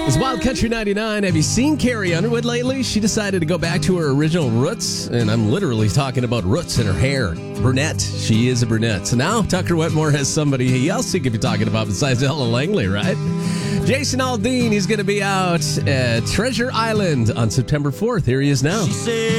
It's Wild Country 99. Have you seen Carrie Underwood lately? She decided to go back to her original roots, and I'm literally talking about roots in her hair. Brunette. She is a brunette. So now Tucker Wetmore has somebody else he could be talking about besides Ella Langley, right? Jason Aldean, he's going to be out at Treasure Island on September 4th. Here he is now.